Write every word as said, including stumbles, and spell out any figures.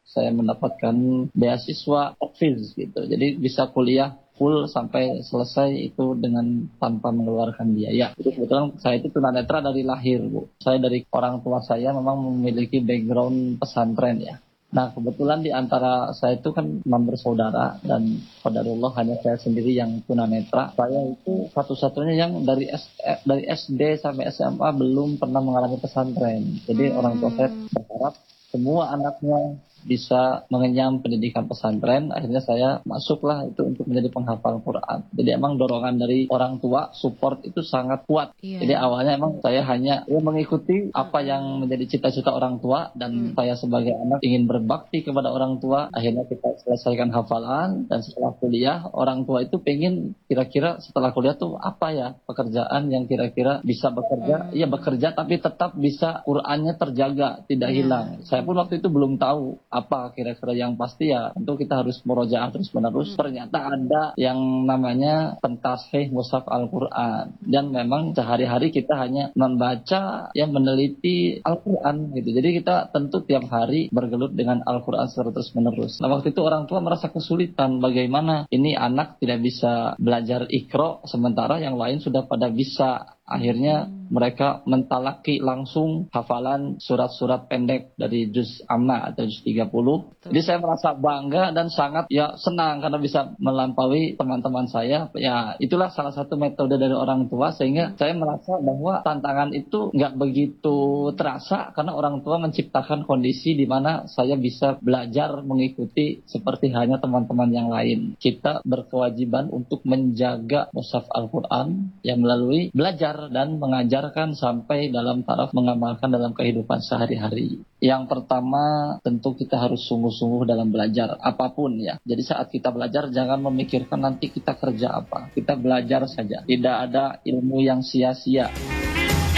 saya mendapatkan beasiswa Hafiz gitu. Jadi bisa kuliah full sampai selesai itu dengan tanpa mengeluarkan biaya. Itu kebetulan saya itu tunanetra dari lahir, Bu. Saya dari orang tua saya memang memiliki background pesantren ya. Nah, kebetulan di antara saya itu kan enam bersaudara dan qadarullah hanya saya sendiri yang tunanetra. Saya itu satu-satunya yang dari S, eh, dari S D sampai S M A belum pernah mengalami pesantren. Jadi orang tua saya berharap semua anaknya bisa mengenyam pendidikan pesantren. Akhirnya saya masuklah itu untuk menjadi penghafal Quran. Jadi emang dorongan dari orang tua support itu sangat kuat. Iya. Jadi awalnya emang saya hanya ya, mengikuti apa yang menjadi cita-cita orang tua dan hmm. saya sebagai anak ingin berbakti kepada orang tua. Akhirnya kita selesaikan hafalan dan setelah kuliah orang tua itu pengen kira-kira setelah kuliah tuh apa ya pekerjaan yang kira-kira bisa bekerja, hmm. ya bekerja tapi tetap bisa Qurannya terjaga, tidak yeah. hilang. Saya pun waktu itu belum tahu apa kira-kira yang pasti ya tentu kita harus murojaah terus menerus. Hmm. Ternyata ada yang namanya pentashih mushaf Al-Quran dan memang sehari-hari kita hanya membaca ya meneliti Al-Quran gitu. Jadi kita tentu tiap hari bergelut dengan Al-Quran secara terus menerus. Nah waktu itu orang tua merasa kesulitan bagaimana ini anak tidak bisa belajar Iqra sementara yang lain sudah pada bisa. Akhirnya mereka mentalaki langsung hafalan surat-surat pendek dari juz amma atau juz tiga puluh. Jadi saya merasa bangga dan sangat ya senang karena bisa melampaui teman-teman saya. Ya itulah salah satu metode dari orang tua sehingga saya merasa bahwa tantangan itu nggak begitu terasa karena orang tua menciptakan kondisi di mana saya bisa belajar mengikuti seperti hanya teman-teman yang lain. Kita berkewajiban untuk menjaga mushaf Al-Quran yang melalui belajar dan mengajarkan sampai dalam taraf mengamalkan dalam kehidupan sehari-hari. Yang pertama tentu kita harus sungguh-sungguh dalam belajar apapun ya. Jadi saat kita belajar jangan memikirkan nanti kita kerja apa. Kita belajar saja. Tidak ada ilmu yang sia-sia.